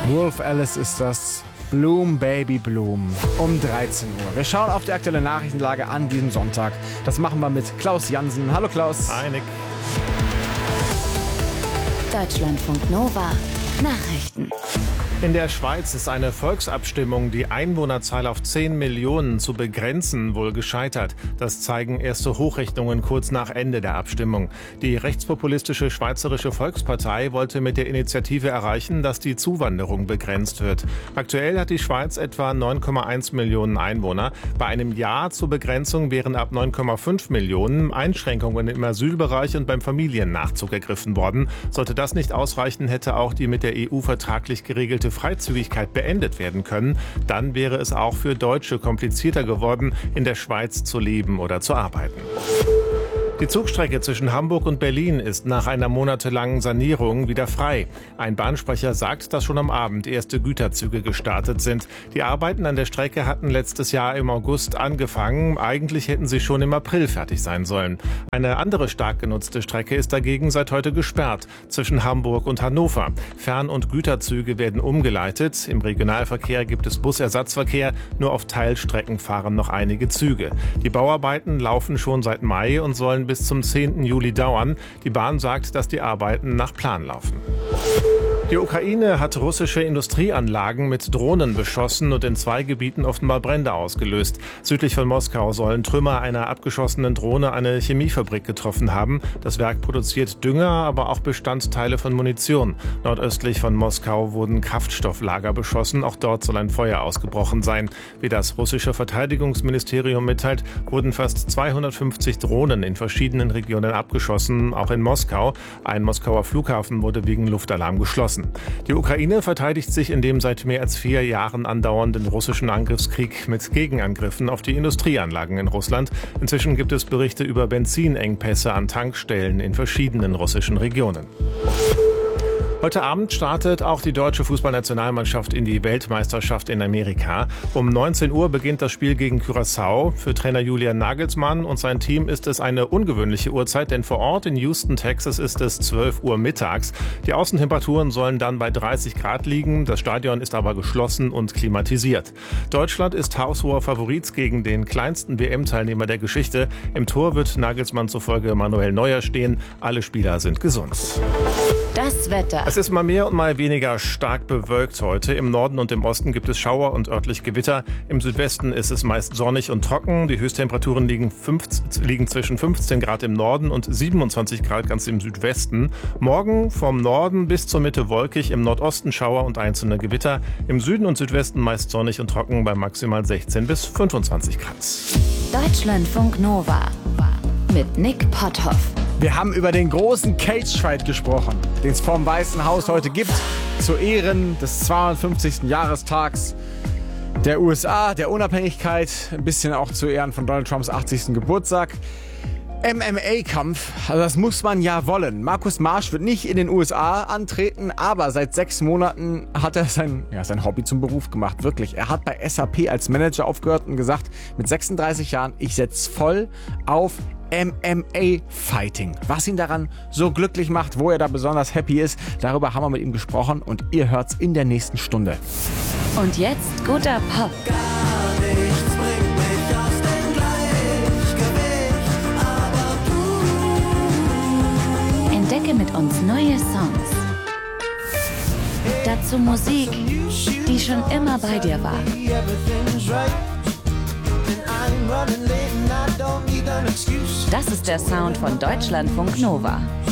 Wolf Alice ist das. Bloom, Baby Bloom. Um 13 Uhr. Wir schauen auf die aktuelle Nachrichtenlage an diesem Sonntag. Das machen wir mit Klaus Jansen. Hallo Klaus. Hi Nick. Deutschlandfunk Nova. Nachrichten. In der Schweiz ist eine Volksabstimmung, die Einwohnerzahl auf 10 Millionen zu begrenzen, wohl gescheitert. Das zeigen erste Hochrechnungen kurz nach Ende der Abstimmung. Die rechtspopulistische Schweizerische Volkspartei wollte mit der Initiative erreichen, dass die Zuwanderung begrenzt wird. Aktuell hat die Schweiz etwa 9,1 Millionen Einwohner. Bei einem Ja zur Begrenzung wären ab 9,5 Millionen Einschränkungen im Asylbereich und beim Familiennachzug ergriffen worden. Sollte das nicht ausreichen, hätte auch die mit der EU vertraglich geregelte Freizügigkeit beendet werden können, dann wäre es auch für Deutsche komplizierter geworden, in der Schweiz zu leben oder zu arbeiten. Die Zugstrecke zwischen Hamburg und Berlin ist nach einer monatelangen Sanierung wieder frei. Ein Bahnsprecher sagt, dass schon am Abend erste Güterzüge gestartet sind. Die Arbeiten an der Strecke hatten letztes Jahr im August angefangen. Eigentlich hätten sie schon im April fertig sein sollen. Eine andere stark genutzte Strecke ist dagegen seit heute gesperrt, zwischen Hamburg und Hannover. Fern- und Güterzüge werden umgeleitet. Im Regionalverkehr gibt es Busersatzverkehr. Nur auf Teilstrecken fahren noch einige Züge. Die Bauarbeiten laufen schon seit Mai und sollen bis zum 10. Juli dauern. Die Bahn sagt, dass die Arbeiten nach Plan laufen. Die Ukraine hat russische Industrieanlagen mit Drohnen beschossen und in 2 Gebieten offenbar Brände ausgelöst. Südlich von Moskau sollen Trümmer einer abgeschossenen Drohne eine Chemiefabrik getroffen haben. Das Werk produziert Dünger, aber auch Bestandteile von Munition. Nordöstlich von Moskau wurden Kraftstofflager beschossen. Auch dort soll ein Feuer ausgebrochen sein. Wie das russische Verteidigungsministerium mitteilt, wurden fast 250 Drohnen in verschiedenen Regionen abgeschossen, auch in Moskau. Ein Moskauer Flughafen wurde wegen Luftalarm geschlossen. Die Ukraine verteidigt sich in dem seit mehr als 4 Jahren andauernden russischen Angriffskrieg mit Gegenangriffen auf die Industrieanlagen in Russland. Inzwischen gibt es Berichte über Benzinengpässe an Tankstellen in verschiedenen russischen Regionen. Heute Abend startet auch die deutsche Fußballnationalmannschaft in die Weltmeisterschaft in Amerika. Um 19 Uhr beginnt das Spiel gegen Curaçao. Für Trainer Julian Nagelsmann und sein Team ist es eine ungewöhnliche Uhrzeit, denn vor Ort in Houston, Texas ist es 12 Uhr mittags. Die Außentemperaturen sollen dann bei 30 Grad liegen. Das Stadion ist aber geschlossen und klimatisiert. Deutschland ist haushoher Favorit gegen den kleinsten WM-Teilnehmer der Geschichte. Im Tor wird Nagelsmann zufolge Manuel Neuer stehen. Alle Spieler sind gesund. Das Wetter. Es ist mal mehr und mal weniger stark bewölkt heute. Im Norden und im Osten gibt es Schauer und örtlich Gewitter. Im Südwesten ist es meist sonnig und trocken. Die Höchsttemperaturen liegen zwischen 15 Grad im Norden und 27 Grad ganz im Südwesten. Morgen vom Norden bis zur Mitte wolkig, im Nordosten Schauer und einzelne Gewitter. Im Süden und Südwesten meist sonnig und trocken bei maximal 16 bis 25 Grad. Deutschlandfunk Nova mit Nick Potthoff. Wir haben über den großen Cage-Fight gesprochen, den es vorm Weißen Haus heute gibt, zu Ehren des 250. Jahrestags der USA, der Unabhängigkeit, ein bisschen auch zu Ehren von Donald Trumps 80. Geburtstag. MMA-Kampf, also das muss man ja wollen. Markus Marsch wird nicht in den USA antreten, aber seit 6 Monaten hat er sein Hobby zum Beruf gemacht, wirklich. Er hat bei SAP als Manager aufgehört und gesagt, mit 36 Jahren, ich setze voll auf MMA-Fighting. Was ihn daran so glücklich macht, wo er da besonders happy ist, darüber haben wir mit ihm gesprochen und ihr hört's in der nächsten Stunde. Und jetzt guter Pop. Gar nichts bringt mich aus dem Gleichgewicht, aber du. Entdecke mit uns neue Songs. Dazu Musik, die schon immer bei dir war. Das ist der Sound von Deutschlandfunk Nova.